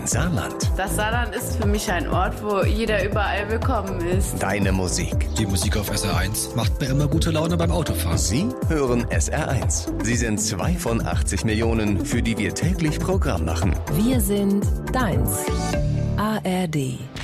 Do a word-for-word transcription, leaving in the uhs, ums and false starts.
Saarland. Das Saarland ist für mich ein Ort, wo jeder überall willkommen ist. Deine Musik. Die Musik auf S R eins macht mir immer gute Laune beim Autofahren. Sie hören S R eins. Sie sind zwei von achtzig Millionen, für die wir täglich Programm machen. Wir sind deins. A R D.